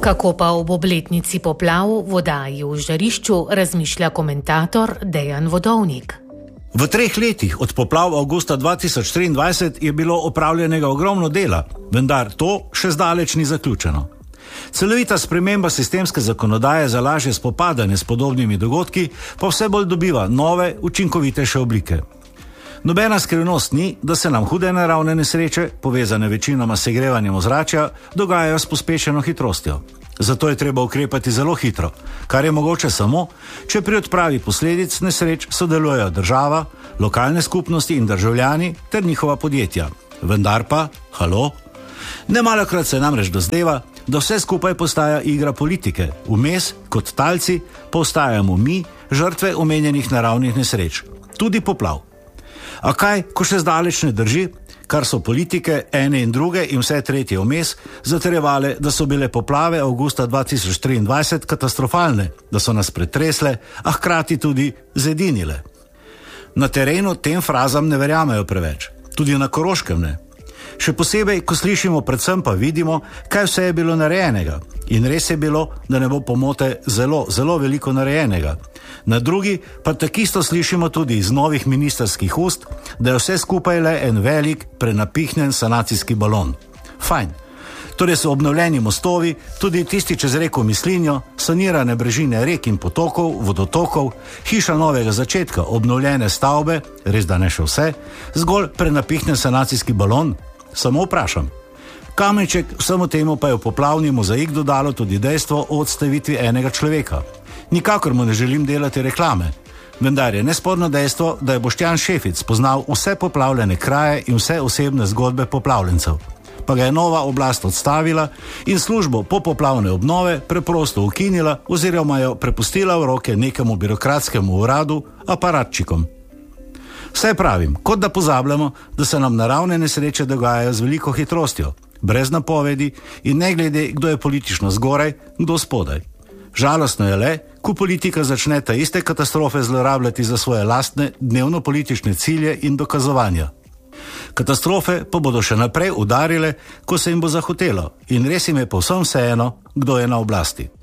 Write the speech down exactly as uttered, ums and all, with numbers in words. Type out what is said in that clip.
Kako pa ob obletnici poplav v oddaji V žarišču razmišlja komentator Dejan Vodovnik. V treh letih od poplav avgusta dva tisoč triindvajset je bilo opravljenega ogromno dela, vendar to še zdaleč ni zaključeno. Celovita sprememba sistemske zakonodaje za lažje spopadanje s podobnimi dogodki pa vse bolj dobiva nove, učinkovitejše oblike. Nobena skrivnost ni, da se nam hude naravne nesreče, povezane večinoma s segrevanjem ozračja, dogajajo s pospešeno hitrostjo. Zato je treba ukrepati zelo hitro, kar je mogoče samo, če pri odpravi posledic nesreč sodelujejo država, lokalne skupnosti in državljani ter njihova podjetja. Vendar pa, halo, nemalokrat se namreč dozdeva, da vse skupaj postaja igra politike, vmes kot talci postajamo mi, žrtve omenjenih naravnih nesreč, tudi poplav. A kaj, ko še zdaleč ne drži, kar so politike ene in druge in vse tretje vmes zatrjevale, da so bile poplave avgusta dva tisoč triindvajset katastrofalne, da so nas pretresle, a hkrati tudi zedinile. Na terenu tem frazam ne verjamejo preveč, tudi na Koroškem ne. Še posebej, ko slišimo, predvsem pa vidimo, kaj vse je bilo narejenega. In res je bilo, da ne bo pomote, zelo, zelo veliko narejenega. Na drugi pa takisto slišimo tudi iz novih ministrskih ust, da je vse skupaj le en velik, prenapihnjen sanacijski balon. Fajn. Torej so obnovljeni mostovi, tudi tisti čez reko Mislinjo, sanirane brežine rek in potokov, vodotokov, hiša novega začetka, obnovljene stavbe, res da ne še vse, zgolj prenapihnjen sanacijski balon. Samo vprašam. Kamenček vsemu temu pa je v poplavni mozaik dodalo tudi dejstvo o odstavitvi enega človeka. Nikakor mu ne želim delati reklame, vendar je nesporno dejstvo, da je Boštjan Šefic poznal vse poplavljene kraje in vse osebne zgodbe poplavljencev. Pa ga je nova oblast odstavila in službo popoplavne obnove preprosto ukinila oziroma jo prepustila v roke nekemu birokratskemu uradu, aparatčikom. Vse pravim, kot da pozabljamo, da se nam naravne nesreče dogajajo z veliko hitrostjo, brez napovedi in ne glede, kdo je politično zgoraj, kdo spodaj. Žalostno je le, ko politika začne ta iste katastrofe zlorabljati za svoje lastne dnevno-politične cilje in dokazovanja. Katastrofe pa bodo še naprej udarile, ko se jim bo zahotelo in res jim je povsem vseeno, kdo je na oblasti.